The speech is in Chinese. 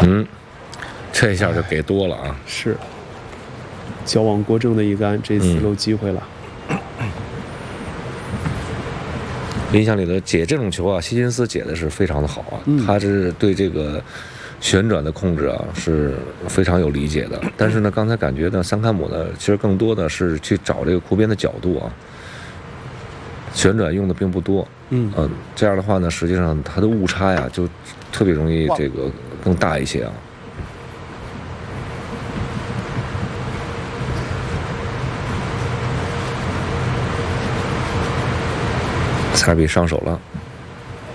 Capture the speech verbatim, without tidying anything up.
嗯，这一下就给多了啊！ 是，矫枉过正的一杆，这次漏机会了。 嗯、印象里的解这种球啊，希金斯解的是非常的好啊，嗯、他是对这个旋转的控制啊是非常有理解的。但是呢，刚才感觉呢，桑坎姆呢，其实更多的是去找这个库边的角度啊，旋转用的并不多。嗯，呃，这样的话呢，实际上它的误差呀就特别容易这个更大一些啊。塞尔比上手了。